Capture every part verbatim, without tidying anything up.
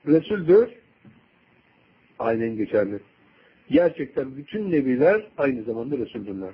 Resul'dür. Aynen geçerli. Gerçekten bütün nebiler aynı zamanda Resul'dürler.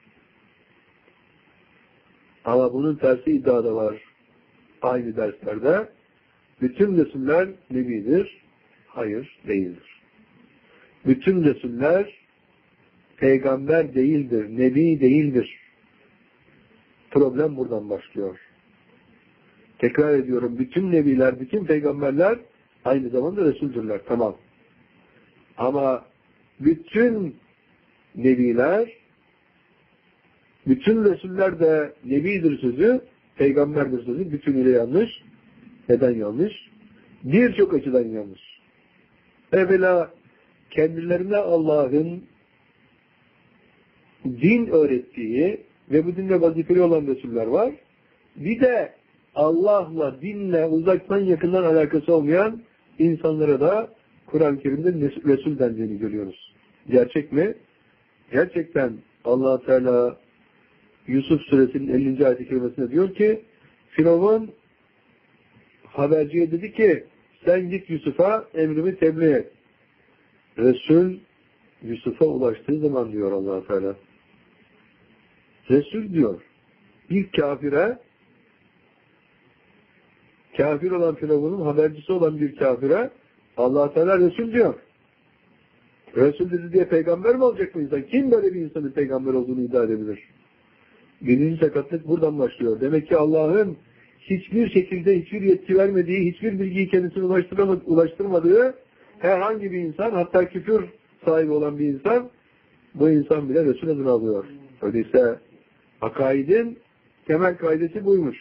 Ama bunun tersi iddia da var. Aynı derslerde. Bütün Resuller nebidir. Hayır, değildir. Bütün Resuller peygamber değildir, nebi değildir. Problem buradan başlıyor. Tekrar ediyorum, bütün nebiler, bütün peygamberler aynı zamanda Resuldürler, tamam. Ama bütün nebiler, bütün Resuller de nebidir sözü, peygamberdir sözü bütünüyle yanlış. Neden yanlış? Birçok açıdan yanlış. Evvela kendilerine Allah'ın din öğrettiği ve bu dinle vazifeli olan Resuller var. Bir de Allah'la, dinle uzaktan yakından alakası olmayan insanlara da Kur'an-ı Kerim'de Resul dendiğini görüyoruz. Gerçek mi? Gerçekten Allah Teala Yusuf Suresinin ellinci ayet-i kerimesinde diyor ki Firavun haberciye dedi ki sen git Yusuf'a emrimi tebliğ et. Resul Yusuf'a ulaştığı zaman diyor Allah Teala. Resul diyor. Bir kafire, kafir olan Firavun'un habercisi olan bir kafire Allah Teala Resul diyor. Resul dedi diye peygamber mi olacak mı insan? Kim böyle bir insanın peygamber olduğunu iddia edebilir? Birinci sakatlık buradan başlıyor. Demek ki Allah'ın hiçbir şekilde hiçbir yetki vermediği, hiçbir bilgiyi kendisine ulaştırmadığı herhangi bir insan, hatta küfür sahibi olan bir insan, bu insan bile Resul adını alıyor. Öyleyse akaidin temel kaidesi buymuş.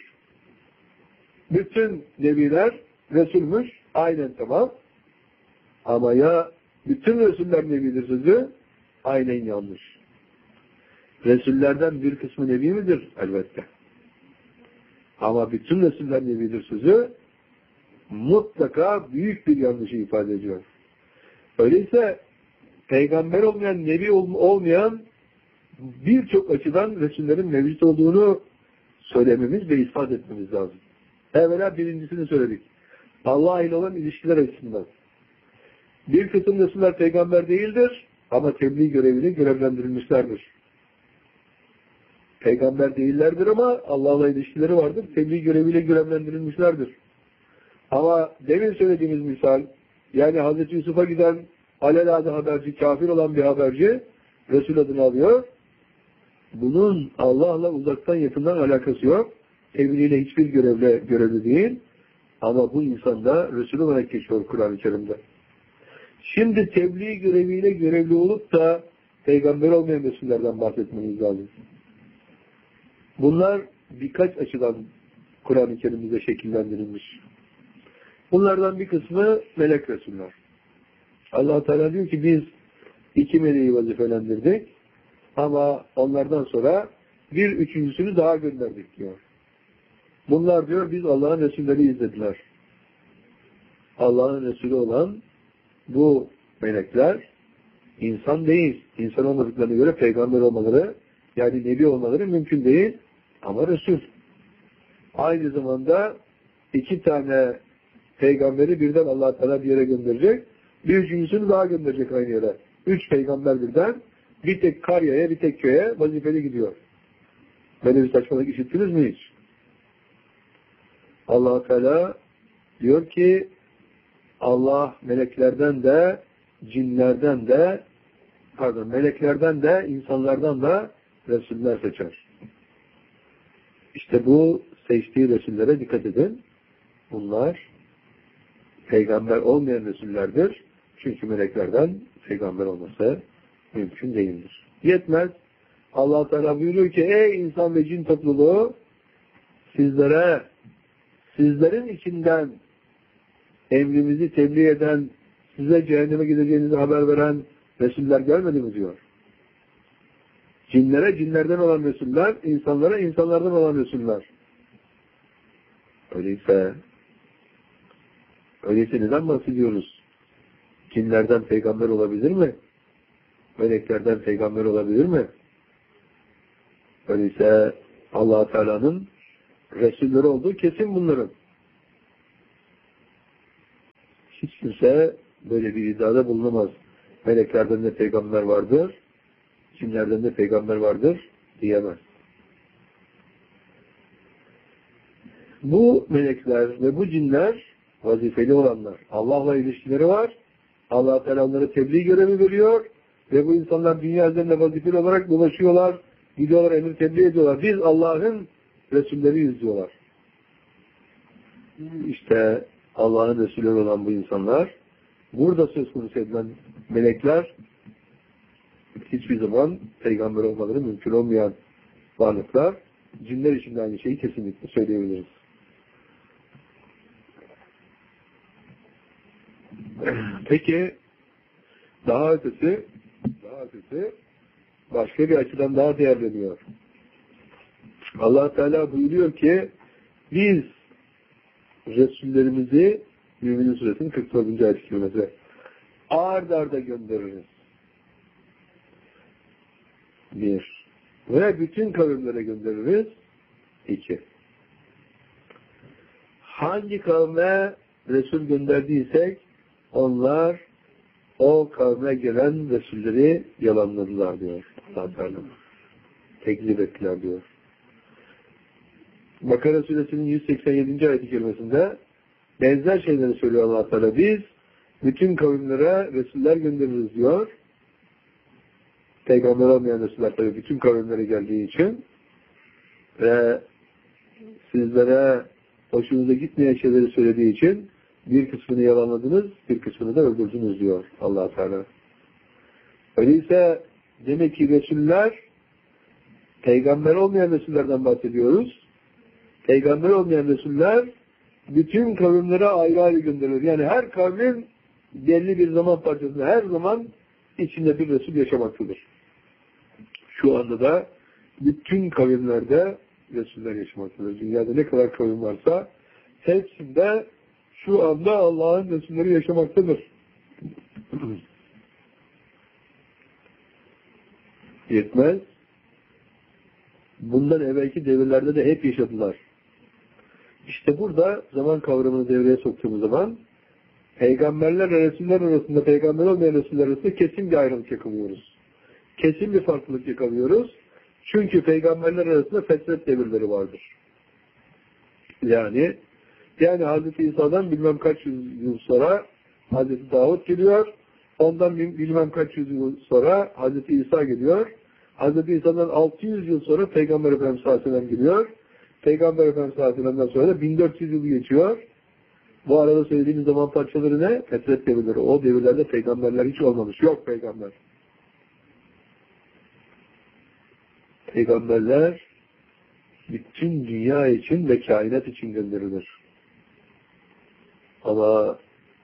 Bütün nebiler Resulmüş, aynen tamam. Ama ya bütün Resuller nebidir sözü, aynen yanlış. Resullerden bir kısmı nebi midir? Elbette. Ama bütün Resuller nebidir sözü, mutlaka büyük bir yanlışı ifade ediyor. Öyleyse peygamber olmayan, nebi olmayan birçok açıdan Resullerin mevcut olduğunu söylememiz ve ispat etmemiz lazım. Evvela birincisini söyledik. Allah ile olan ilişkiler açısından. Bir kısım Resuller peygamber değildir ama tebliğ görevini görevlendirilmişlerdir. Peygamber değillerdir ama Allah'la ilişkileri vardır. Tebliğ göreviyle görevlendirilmişlerdir. Ama demin söylediğimiz misal, yani Hazreti Yusuf'a giden alelade haberci, kafir olan bir haberci Resul adını alıyor. Bunun Allah'la uzaktan yakından alakası yok. Tebliğiyle hiçbir görevle görevli değil. Ama bu insan da Resul olarak geçiyor Kur'an-ı Kerim'de. Şimdi tebliğ göreviyle görevli olup da peygamber olmayan Resullerden bahsetmemiz lazım. Bunlar birkaç açıdan Kur'an-ı Kerim'de şekillendirilmiş. Bunlardan bir kısmı melek Resuller. Allah Teala diyor ki biz iki meleği vazifelendirdik ama onlardan sonra bir üçüncüsünü daha gönderdik diyor. Bunlar diyor biz Allah'ın Resulleri izlediler. Allah'ın Resulü olan bu melekler insan değil. İnsan olmadıklarına göre peygamber olmaları, yani nebi olmaları mümkün değil ama Resul. Aynı zamanda iki tane peygamberi birden Allah Teala bir yere gönderecek. Bir üçüncüsünü daha gönderecek aynı yere. Üç peygamber birden bir tek Karya'ya, bir tek köye vazifeli gidiyor. Böyle bir saçmalık işittiniz mi hiç? Allah Teala diyor ki Allah meleklerden de cinlerden de pardon meleklerden de insanlardan da Resuller seçer. İşte bu seçtiği Resullere dikkat edin. Bunlar peygamber olmayan Resullerdir. Çünkü meleklerden peygamber olması mümkün değildir. Yetmez. Allah Teala buyuruyor ki ey insan ve cin topluluğu sizlere sizlerin içinden emrimizi tebliğ eden, size cehenneme gideceğinizi haber veren Resuller gelmedi mi diyor. Cinlere cinlerden olan Resuller, insanlara insanlardan olan Resuller. Öyleyse öyleyse neden bahsediyoruz? Cinlerden peygamber olabilir mi? Meleklerden peygamber olabilir mi? Öyleyse Allah Teala'nın Resulleri olduğu kesin bunların. hiç kimse böyle bir iddiada bulunamaz. Meleklerden de peygamber vardır, cinlerden de peygamber vardır diyemez. Bu melekler ve bu cinler vazifeli olanlar. Allah'la ilişkileri var. Allah Teala onlara tebliğ görevi veriyor ve bu insanlar dünya üzerinde vazifeli olarak dolaşıyorlar, gidiyorlar, emir tebliğ ediyorlar. Biz Allah'ın Resulleri diyorlar. İşte Allah'ın Resulleri olan bu insanlar, burada söz konusu edilen melekler hiçbir zaman peygamber olmaları mümkün olmayan varlıklar. Cinler için de aynı şeyi kesinlikle söyleyebiliriz. Peki daha ötesi daha ötesi başka bir açıdan daha değerleniyor. Allah Teala buyuruyor ki biz Resullerimizi Mü'minin Suresinin kırk dördüncü ayet-i kerimesi ard arda göndeririz. Bir. Ve bütün kavimlere göndeririz. İki. Hangi kavme Resul gönderdiysek onlar o kavme gelen Resulleri yalanladılar diyor. Allah tekzip ettiler diyor. Bakara Suresinin yüz seksen yedinci ayet-i kerimesinde benzer şeyleri söylüyor Allah Teala. Biz bütün kavimlere Resuller göndeririz diyor. Peygamber olmayan Resuller tabii bütün kavimlere geldiği için ve sizlere hoşunuza gitmeyen şeyleri söylediği için bir kısmını yalanladınız, bir kısmını da öldürdünüz diyor Allah Teala. Öyleyse demek ki Resuller, peygamber olmayan Resullerden bahsediyoruz. Peygamber olmayan Resuller bütün kavimlere ayrı ayrı gönderilir. Yani her kavmin belli bir zaman parçasında her zaman içinde bir Resul yaşamaktadır. Şu anda da bütün kavimlerde Resuller yaşamaktadır. Dünyada ne kadar kavim varsa hepsinde şu anda Allah'ın Resulleri yaşamaktadır. Yetmez. Bundan evvelki devirlerde de hep yaşadılar. İşte burada zaman kavramını devreye soktuğumuz zaman peygamberler ve Resuller arasında, peygamber olmayan Resuller arasında kesin bir ayrılık yakalıyoruz. Kesin bir farklılık yakalıyoruz. Çünkü peygamberler arasında fetret devirleri vardır. Yani yani Hazreti İsa'dan bilmem kaç yüz yıl sonra Hazreti Davud geliyor. Ondan bilmem kaç yüz yıl sonra Hazreti İsa geliyor. Hazreti İsa'dan altı yüz yıl sonra Peygamber Efendimiz sallallahu aleyhi ve sellem geliyor. Peygamber Efendimiz sallallahu aleyhi ve sellem'den sonra da bin dört yüz yıl geçiyor. Bu arada söylediğimiz zaman parçaları ne? Fetret devirleri. O devirlerde peygamberler hiç olmamış. Yok peygamber. Peygamberler bütün dünya için ve kainat için gönderilir. Ama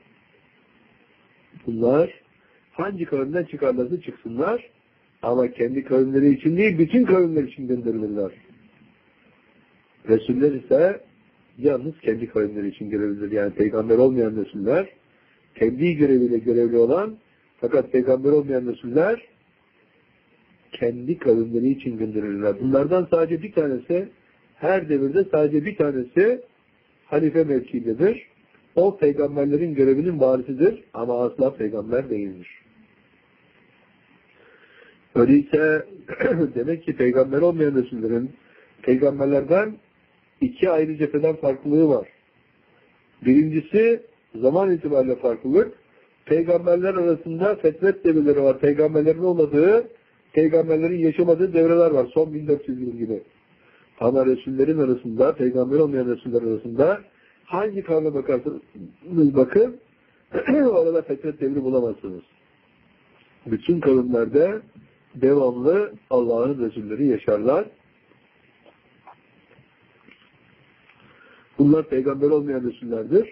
bunlar hangi kavimden çıkarlarsa çıksınlar ama kendi kavimleri için değil, bütün kavimler için gönderilirler. Resuller ise yalnız kendi kavimleri için görevlidir. Yani peygamber olmayan Resuller, tebliğ göreviyle görevli olan fakat peygamber olmayan Resuller kendi kavimleri için gönderilirler. Bunlardan sadece bir tanesi, her devirde sadece bir tanesi halife mevkiidedir. O peygamberlerin görevinin varisidir ama asla peygamber değildir. Öyleyse demek ki peygamber olmayan Resullerin peygamberlerden iki ayrı cepheden farklılığı var. Birincisi zaman itibariyle farklılık. Peygamberler arasında fetret devirleri var. Peygamberlerin olmadığı, peygamberlerin yaşamadığı devreler var. Son bin dört yüz yıl gibi. Ama Resullerin arasında, peygamber olmayan Resuller arasında hangi kavme bakarsanız bakın orada fetret devri bulamazsınız. Bütün kavimlerde devamlı Allah'ın Resulleri yaşarlar. Bunlar peygamber olmayan Resullerdir.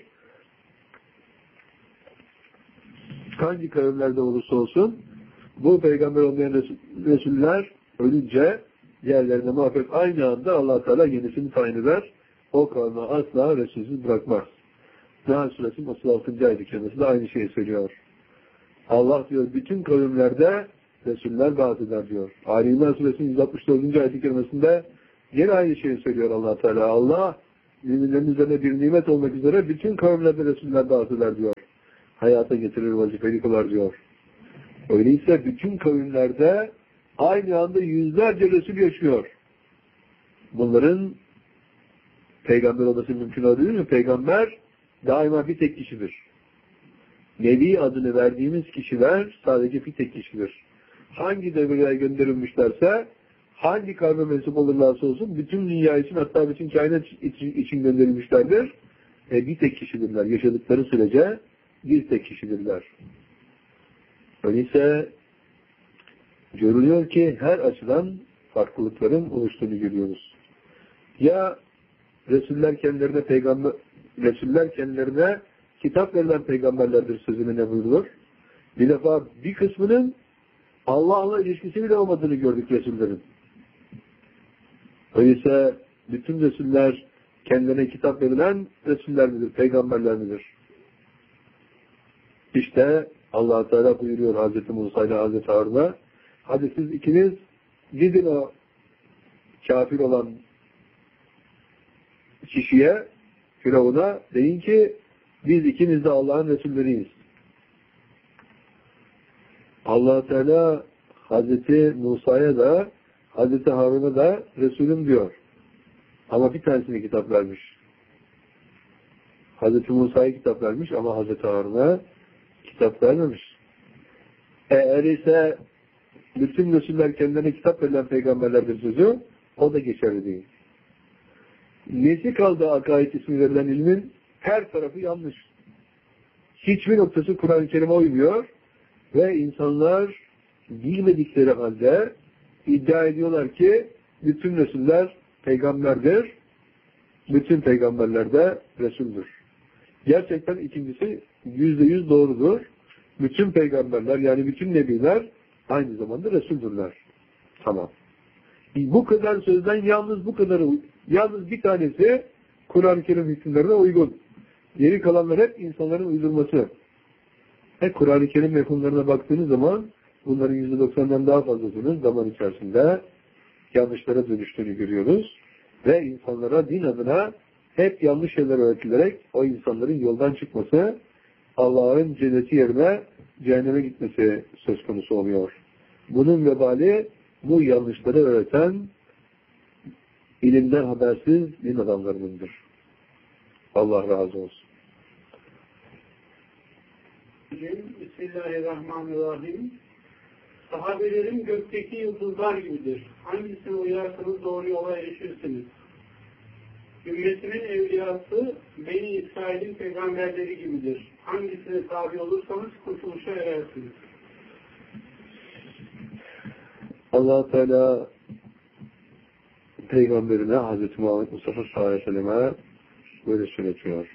Hangi kavimlerde olursa olsun bu peygamber olmayan Resuller ölünce yerlerine muhakkak aynı anda Allah Teala yenisini tayin eder. O kavme asla Resulsüz bırakmaz. Nahl Suresinin otuz altıncı ayet-i kerimesi de aynı şeyi söylüyor. Allah diyor bütün kavimlerde Resuller vaat eder diyor. Ali İmran Suresinin yüz altmış dördüncü ayet-i kerimesinde yine aynı şeyi söylüyor Allah Teala. Allah müminlerin üzerine bir nimet olmak üzere bütün kavimlerde Resuller vaat eder diyor. hayata getirir, vazifeli kılar diyor. Öyleyse bütün kavimlerde aynı anda yüzlerce Resul yaşıyor. Bunların peygamber olması mümkün değil mi? Peygamber daima bir tek kişidir. Nebi adını verdiğimiz kişiler sadece bir tek kişidir. Hangi devireye gönderilmişlerse, hangi kavme mensup olurlarsa olsun, bütün dünya için, hatta bütün kainat için gönderilmişlerdir. E, bir tek kişidirler. Yaşadıkları sürece bir tek kişidirler. Öyleyse görülüyor ki her açıdan farklılıkların oluştuğunu görüyoruz. Ya Resuller kendilerine peygamber, Resuller kendilerine kitap verilen peygamberlerdir sözünü ne buyurulur? Bir defa bir kısmının Allah'la ilişkisi bile olmadığını gördük Resullerin. Öyleyse bütün Resuller kendilerine kitap verilen Resuller midir, peygamberler midir? İşte Allah Teala buyuruyor Hazreti Musa ile Hazreti Harun'a, hadi siz ikiniz gidin o kafir olan kişiye, Firavun'a deyin ki biz ikimiz de Allah'ın Resulleriyiz. Allah Teala Hazreti Musa'ya da Hazreti Harun'a da Resulüm diyor. Ama bir tanesine kitap vermiş. Hazreti Musa'ya kitap vermiş ama Hazreti Harun'a kitap vermemiş. Eğer ise bütün Resuller kendilerine kitap verilen peygamberlerdir sözü, o da geçerli değil. Nesi kaldı akaid ismi verilen ilmin? Her tarafı yanlış. Hiçbir noktası Kur'an-ı Kerim'e uymuyor ve insanlar bilmedikleri halde iddia ediyorlar ki bütün Resuller peygamberdir, bütün peygamberler de Resul'dür. Gerçekten ikincisi yüzde yüz doğrudur. Bütün peygamberler yani bütün nebiler aynı zamanda Resul'dürler. Tamam. Bu kadar sözden yalnız bu kadarı, yalnız bir tanesi Kur'an-ı Kerim hükümlerine uygun. Geri kalanlar hep insanların uydurması. Hep Kur'an-ı Kerim mefhumlarına baktığınız zaman bunların yüzde doksandan daha fazlasının zaman içerisinde yanlışlara dönüştüğünü görüyoruz. Ve insanlara din adına hep yanlış şeyler öğretilerek o insanların yoldan çıkması, Allah'ın cenneti yerine cehenneme gitmesi söz konusu oluyor. Bunun vebali bu yanlışları öğreten ilimden habersiz din adamlarındır. Allah razı olsun. Bismillahirrahmanirrahim. Sahabelerin gökteki yıldızlar gibidir. Hangisine uyarsanız doğru yola erişirsiniz. Ümmetimin evliyası Beni İsrail'in peygamberleri gibidir. Hangisine tabi olursanız kurtuluşa erersiniz. Allah Teala peygamberine Hazreti Muhammed Mustafa sallallahu aleyhi ve selleme böyle söyletiyor.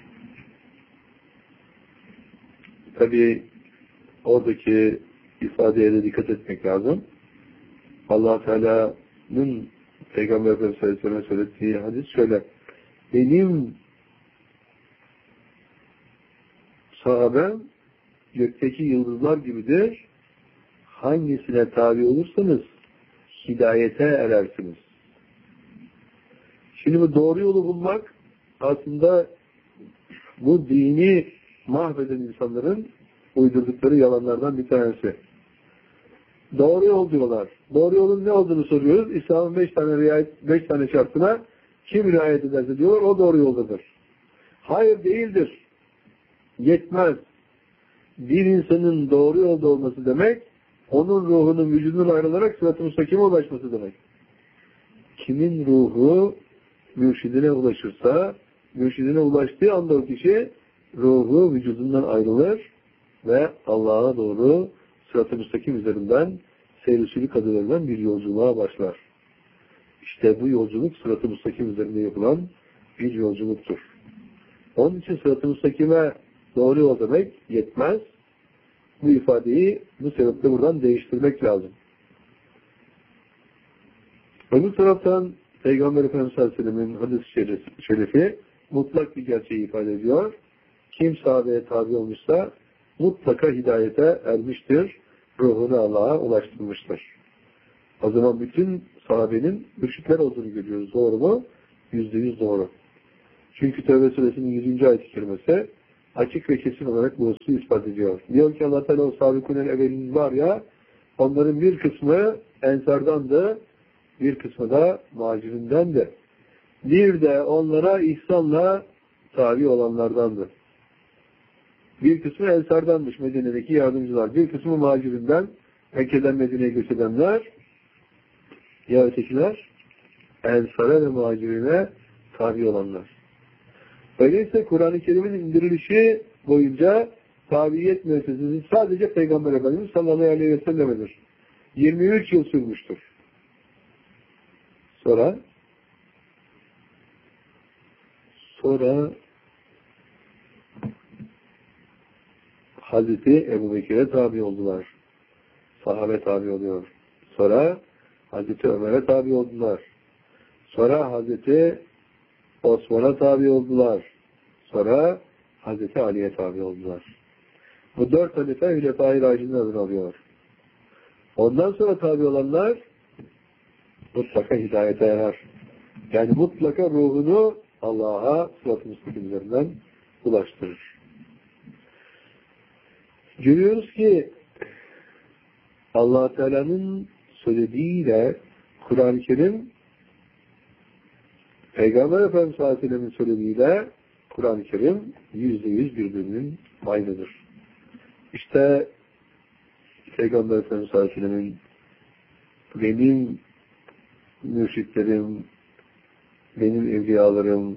Tabi oradaki ifadeye de dikkat etmek lazım. Allah Teala'nın Peygamber Efendimiz sallallahu aleyhi ve selleme söylediği hadis şöyle: benim sahabem gökteki yıldızlar gibidir. Hangisine tabi olursanız hidayete erersiniz. Şimdi bu doğru yolu bulmak aslında bu dini mahveden insanların uydurdukları yalanlardan bir tanesi. Doğru yol diyorlar. Doğru yolun ne olduğunu soruyoruz. İslam'ın beş tane riayet, beş tane şartına kim riayet ederse diyorlar o doğru yoldadır. Hayır değildir. Yetmez. Bir insanın doğru yolda olması demek, onun ruhunun vücudundan ayrılarak sırat-ı müstakime ulaşması demek. Kimin ruhu mürşidine ulaşırsa, mürşidine ulaştığı anda o kişi ruhu vücudundan ayrılır ve Allah'a doğru sırat-ı müstakim üzerinden seyir-i adı verilen bir yolculuğa başlar. İşte bu yolculuk sırat-ı müstakim üzerinde yapılan bir yolculuktur. Onun için sırat-ı müstakime doğru yol demek yetmez. Bu ifadeyi bu sebeple buradan değiştirmek lazım. Öbür taraftan Peygamber Efendimiz sallallahu aleyhi ve sellem'in hadis-i şerifi mutlak bir gerçeği ifade ediyor. Kim sahabeye tabi olmuşsa mutlaka hidayete ermiştir. Ruhunu Allah'a ulaştırmıştır. O zaman bütün sahabenin mürşitler olduğunu görüyoruz. Doğru mu? Yüzde yüz doğru. Çünkü Tevbe suresinin yüzüncü ayet-i kerimesi açık ve kesin olarak bu hususu ispat ediyor. Diyor ki Allah Teala o sabıkunun evvelinin var ya, onların bir kısmı ensardandı, bir kısmı da muhacirindendi. Bir de onlara ihsanla tabi olanlardandı. Bir kısmı ensardanmış, Medine'deki yardımcılar. Bir kısmı muhacirinden, Mekke'den Medine'ye göç edenler, ya ötekiler ensara ve muhacirine tabi olanlar. Öyleyse Kur'an-ı Kerim'in indirilişi boyunca tabiyet müessesesi sadece Peygamber Efendimiz sallallahu aleyhi ve sellem'edir. yirmi üç yıl sürmüştür. Sonra sonra Hazreti Ebu Bekir'e tabi oldular. Sahabe tabi oluyor. Sonra Hazreti Ömer'e tabi oldular. Sonra Hazreti Osman'a tabi oldular. Sonra Hazreti Ali'ye tabi oldular. Bu dört halife Hülefai Raşidin adını alıyor. Ondan sonra tabi olanlar mutlaka hidayete erer. Yani mutlaka ruhunu Allah'a sırat-ı müstakim üzerinden ulaştırır. Görüyoruz ki Allah Teala'nın söylediğiyle Kur'an-ı Kerim, Peygamber Efendimiz sallallahu aleyhi ve sellem'in söylediğiyle Kur'an-ı Kerim yüzde yüz birbirinin aynıdır. İşte Peygamber Efendimiz sallallahu aleyhi ve sellem'in benim mürşitlerim, benim evliyalarım,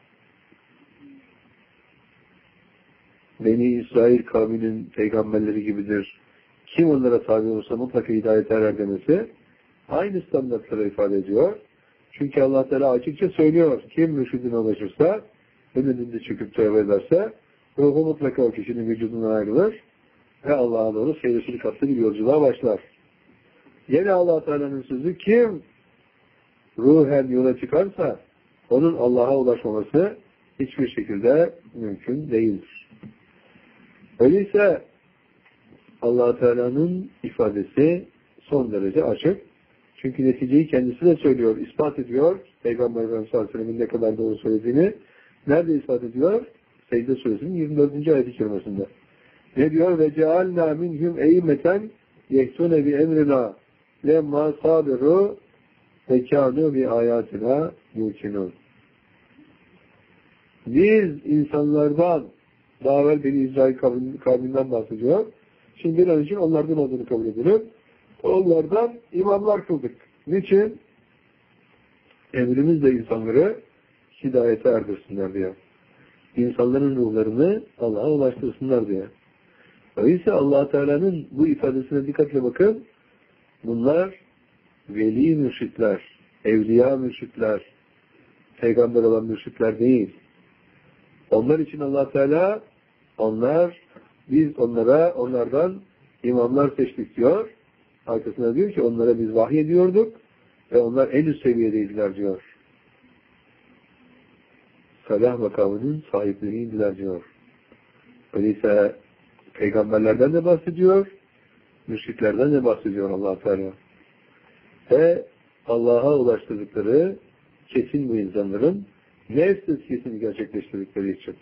Beni İsrail kavminin peygamberleri gibidir. Kim onlara tabi olursa mutlaka hidayete erer demesi aynı standartları ifade ediyor. Çünkü Allah Teala açıkça söylüyor. Kim mürşidine ulaşırsa, önünde çöküp tövbe ederse, ruhu mutlaka o kişinin vücudundan ayrılır ve Allah'a doğru seyresini katlı bir yolculuğa başlar. Yine Allah Teala'nın sözü, kim ruhen yola çıkarsa onun Allah'a ulaşmaması hiçbir şekilde mümkün değildir. Öyleyse Allah Teala'nın ifadesi son derece açık. Çünkü neticeyi kendisi de söylüyor, ispat ediyor. Peygamber Efendimiz sallallahu aleyhi ve sellem'in ne kadar doğru söylediğini nerede ispat ediyor? Secde Suresi'nin yirmi dördüncü ayet-i kerimesinde. Ne diyor? Ve cealna minhum eymeten yehtune bi emrina lemma sabiru ve kânu bi ayatina yukinun. Biz insanlardan, daha evvel Beni İsrail kavminden bahsediyor. Şimdi bir an için onlardan olduğunu kabul edelim. Onlardan imamlar kıldık. Niçin? Emrimizle insanları hidayete erdirsinler diye. İnsanların ruhlarını Allah'a ulaştırsınlar diye. Öyleyse Allah Teala'nın bu ifadesine dikkatle bakın. Bunlar veli mürşitler, evliya mürşitler, peygamber olan mürşitler değil. Onlar için Allah Teala, onlar, biz onlara, onlardan imamlar seçtik diyor. Arkasına diyor ki onlara biz vahiy ediyorduk ve onlar en üst seviyedeydiler diyor. Salah makamının sahipleriydiler diyor. Öyleyse peygamberlerden de bahsediyor, mürşitlerden de bahsediyor Allah Teala. Ve Allah'a ulaştırdıkları kesin bu insanların nefs tezkiyesini gerçekleştirdikleri için.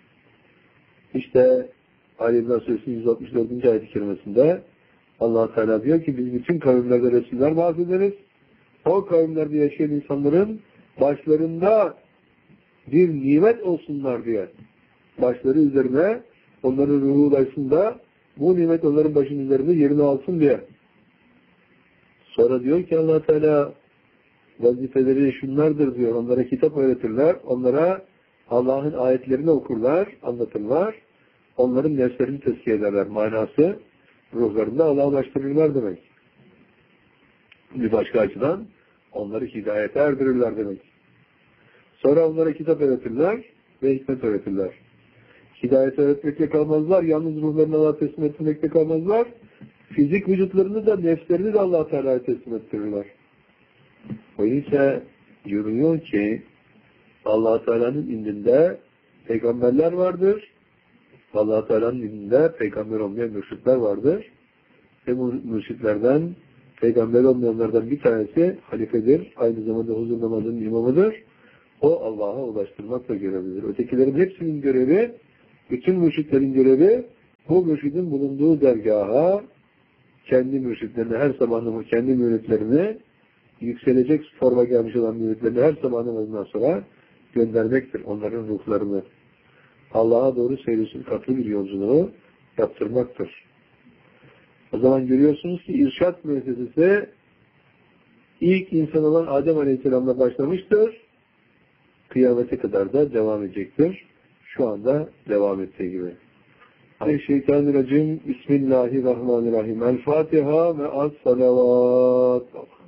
İşte Ali İmran Suresi yüz altmış dördüncü ayet-i kerimesinde Allah Teala diyor ki biz bütün kavimlerde Resuller bahsederiz. O kavimlerde yaşayan insanların başlarında bir nimet olsunlar diye. Başları üzerine onların ruhu ulaşsın da bu nimet onların başının üzerinde yerini alsın diye. Sonra diyor ki Allah Teala vazifeleri şunlardır diyor. Onlara kitap öğretirler. Onlara Allah'ın ayetlerini okurlar, anlatırlar. Onların nefslerini tezkiye ederler. Manası ruhlarında Allah'a ulaştırırlar demek. Bir başka açıdan onları hidayete erdirirler demek. Sonra onlara kitap öğretirler ve hikmet öğretirler. Hidayet öğretmekle kalmazlar. Yalnız ruhlarını Allah'a teslim etmekle kalmazlar. Fizik vücutlarını da nefslerini de Allah Teala'ya teslim ettirirler. Öyleyse görülüyor ki Allah Teala'nın indinde peygamberler vardır. Allah Teala'nın indinde peygamber olmayan mürşitler vardır. Ve bu mürşitlerden, peygamber olmayanlardan bir tanesi halifedir. Aynı zamanda huzur namazının imamıdır. O Allah'a ulaştırmakla görevlidir. Ötekilerin hepsinin görevi Bütün mürşitlerin görevi bu mürşidin bulunduğu dergaha kendi mürşitlerini, her zamanı kendi müritlerini, yükselecek forma gelmiş olan müritlerini her zamanımızdan sonra göndermektir. Onların ruhlarını Allah'a doğru seyirsin katlı bir yolculuğu yaptırmaktır. O zaman görüyorsunuz ki irşat müessesesi ilk insan olan Adem Aleyhisselam'la başlamıştır. Kıyamete kadar da devam edecektir. Şu anda devam ettiği gibi. Şeytanirracim. Bismillahirrahmanirrahim. El Fatiha ve as-salavat.